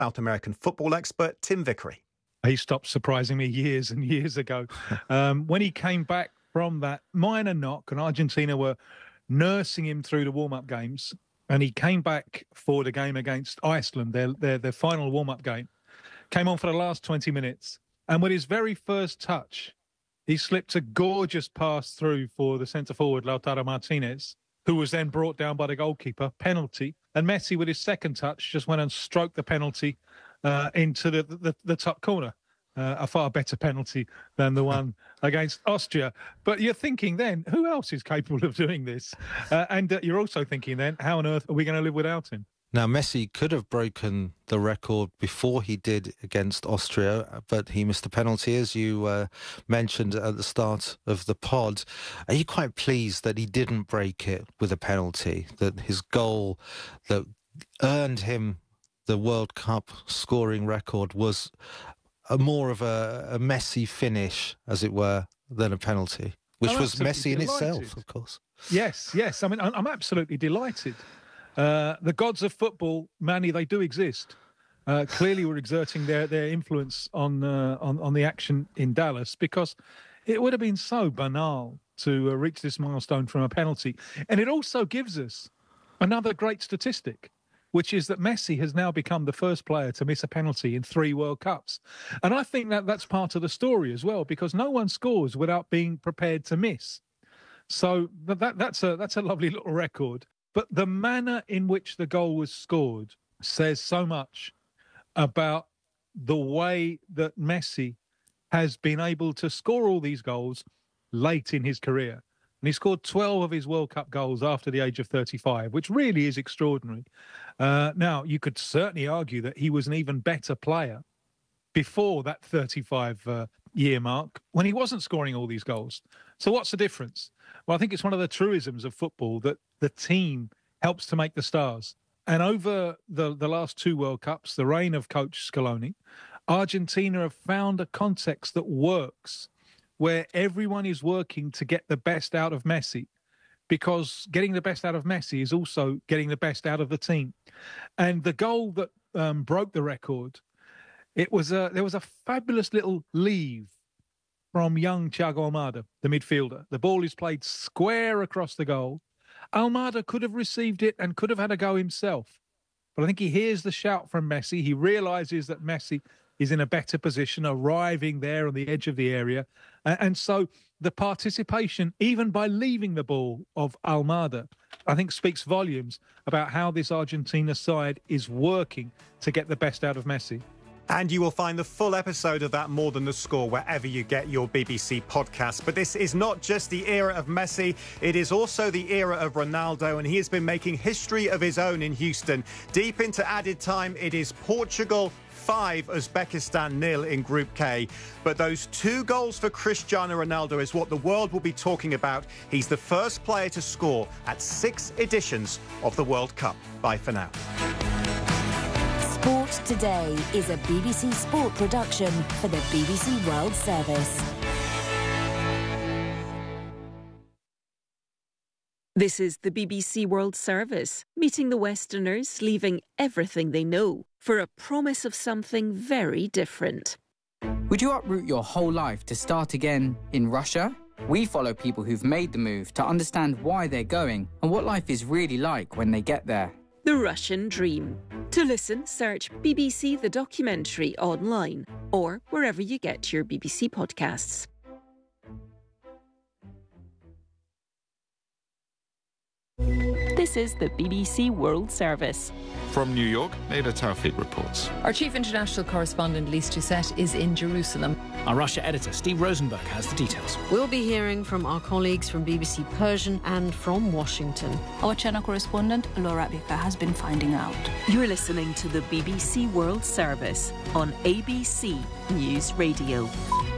South American football expert Tim Vickery. He stopped surprising me years and years ago. When he came back from that minor knock, and Argentina were nursing him through the warm-up games, and he came back for the game against Iceland, their final warm-up game, came on for the last 20 minutes, and with his very first touch, he slipped a gorgeous pass through for the centre-forward, Lautaro Martinez, who was then brought down by the goalkeeper, penalty, and Messi, with his second touch, just went and stroked the penalty into the top corner. A far better penalty than the one against Austria. But you're thinking then, who else is capable of doing this? And you're also thinking then, how on earth are we going to live without him? Now, Messi could have broken the record before he did against Austria, but he missed a penalty, as you mentioned at the start of the pod. Are you quite pleased that he didn't break it with a penalty, that his goal that earned him the World Cup scoring record was more of a Messi finish, as it were, than a penalty, which was Messi in itself, of course. Yes. I mean, I'm absolutely delighted. The gods of football, Manny, they do exist. Clearly, we're exerting their influence on the action in Dallas, because it would have been so banal to reach this milestone from a penalty. And it also gives us another great statistic, which is that Messi has now become the first player to miss a penalty in 3 World Cups. And I think that that's part of the story as well, because no one scores without being prepared to miss. So that's a lovely little record. But the manner in which the goal was scored says so much about the way that Messi has been able to score all these goals late in his career. And he scored 12 of his World Cup goals after the age of 35, which really is extraordinary. Now, you could certainly argue that he was an even better player before that 35-year mark, when he wasn't scoring all these goals. So what's the difference? Well, I think it's one of the truisms of football that the team helps to make the stars. And over the last 2 World Cups, the reign of Coach Scaloni, Argentina have found a context that works, where everyone is working to get the best out of Messi, because getting the best out of Messi is also getting the best out of the team. And the goal that broke the record, there was a fabulous little leave from young Thiago Almada, the midfielder. The ball is played square across the goal. Almada could have received it and could have had a go himself. But I think he hears the shout from Messi. He realises that Messi is in a better position, arriving there on the edge of the area. And so the participation, even by leaving the ball, of Almada, I think speaks volumes about how this Argentina side is working to get the best out of Messi. And you will find the full episode of that More Than the Score wherever you get your BBC podcast. But this is not just the era of Messi, it is also the era of Ronaldo, and he has been making history of his own in Houston. Deep into added time, it is Portugal 5, Uzbekistan 0 in Group K. But those 2 goals for Cristiano Ronaldo is what the world will be talking about. He's the first player to score at 6 editions of the World Cup. Bye for now. Sport Today is a BBC Sport production for the BBC World Service. This is the BBC World Service, meeting the Westerners, leaving everything they know for a promise of something very different. Would you uproot your whole life to start again in Russia? We follow people who've made the move to understand why they're going and what life is really like when they get there. The Russian Dream. To listen, search BBC The Documentary online or wherever you get your BBC podcasts. This is the BBC World Service. From New York, Nader Tawfiq reports. Our chief international correspondent, Lise Doucette, is in Jerusalem. Our Russia editor, Steve Rosenberg, has the details. We'll be hearing from our colleagues from BBC Persian and from Washington. Our China correspondent, Laura Bika, has been finding out. You're listening to the BBC World Service on ABC News Radio.